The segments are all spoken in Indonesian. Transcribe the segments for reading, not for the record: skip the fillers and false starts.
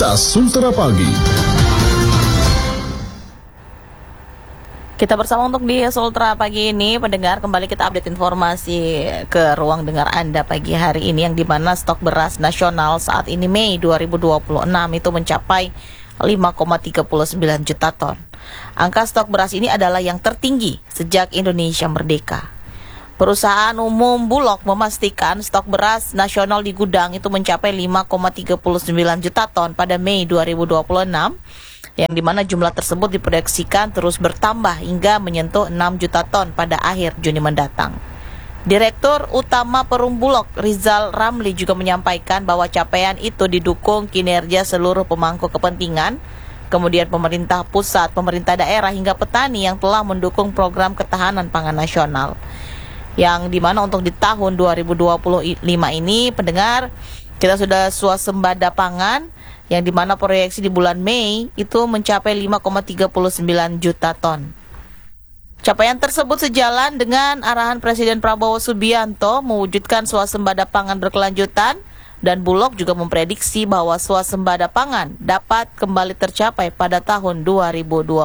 Berita Sultra Pagi. Kita bersama untuk di Sultra pagi ini, pendengar, kembali kita update informasi ke ruang dengar Anda pagi hari ini, yang dimana stok beras nasional saat ini Mei 2026 itu mencapai 5,39 juta ton. Angka stok beras ini adalah yang tertinggi sejak Indonesia merdeka. Perusahaan umum Bulog memastikan stok beras nasional di gudang itu mencapai 5,39 juta ton pada Mei 2026, yang dimana jumlah tersebut diproyeksikan terus bertambah hingga menyentuh 6 juta ton pada akhir Juni mendatang. Direktur Utama Perum Bulog Rizal Ramli juga menyampaikan bahwa capaian itu didukung kinerja seluruh pemangku kepentingan, kemudian pemerintah pusat, pemerintah daerah hingga petani yang telah mendukung program ketahanan pangan nasional. Yang dimana untuk di tahun 2025 ini, pendengar, kita sudah swasembada pangan, yang dimana proyeksi di bulan Mei itu mencapai 5,39 juta ton. Capaian tersebut sejalan dengan arahan Presiden Prabowo Subianto mewujudkan swasembada pangan berkelanjutan, dan Bulog juga memprediksi bahwa swasembada pangan dapat kembali tercapai pada tahun 2026.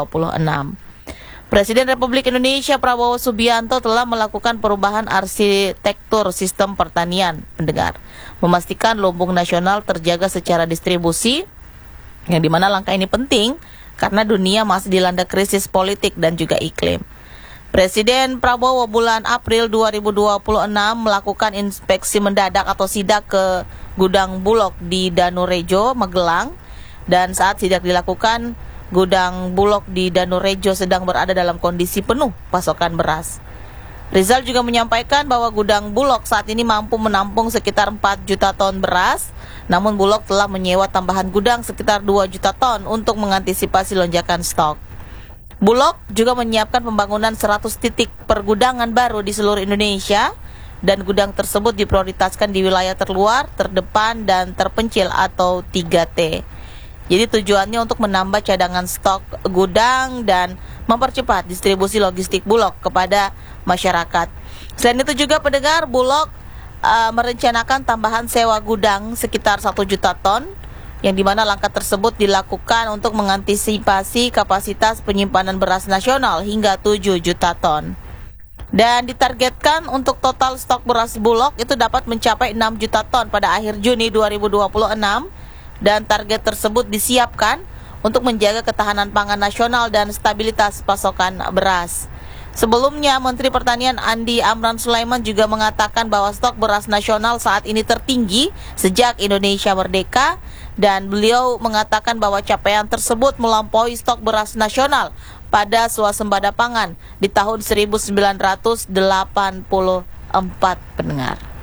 Presiden Republik Indonesia Prabowo Subianto telah melakukan perubahan arsitektur sistem pertanian, pendengar, memastikan lumbung nasional terjaga secara distribusi, yang dimana langkah ini penting karena dunia masih dilanda krisis politik dan juga iklim. Presiden Prabowo bulan April 2026 melakukan inspeksi mendadak atau sidak ke gudang Bulog di Danurejo, Magelang, dan saat sidak dilakukan, gudang Bulog di Danurejo sedang berada dalam kondisi penuh pasokan beras. Rizal juga menyampaikan bahwa gudang Bulog saat ini mampu menampung sekitar 4 juta ton beras, namun Bulog telah menyewa tambahan gudang sekitar 2 juta ton untuk mengantisipasi lonjakan stok. Bulog juga menyiapkan pembangunan 100 titik pergudangan baru di seluruh Indonesia, dan gudang tersebut diprioritaskan di wilayah terluar, terdepan, dan terpencil atau 3T. Jadi tujuannya untuk menambah cadangan stok gudang dan mempercepat distribusi logistik Bulog kepada masyarakat. Selain itu juga, pendengar, Bulog merencanakan tambahan sewa gudang sekitar 1 juta ton, yang dimana langkah tersebut dilakukan untuk mengantisipasi kapasitas penyimpanan beras nasional hingga 7 juta ton. Dan ditargetkan untuk total stok beras Bulog itu dapat mencapai 6 juta ton pada akhir Juni 2026, dan target tersebut disiapkan untuk menjaga ketahanan pangan nasional dan stabilitas pasokan beras. Sebelumnya, Menteri Pertanian Andi Amran Sulaiman juga mengatakan bahwa stok beras nasional saat ini tertinggi sejak Indonesia merdeka, dan beliau mengatakan bahwa capaian tersebut melampaui stok beras nasional pada swasembada pangan di tahun 1984, pendengar.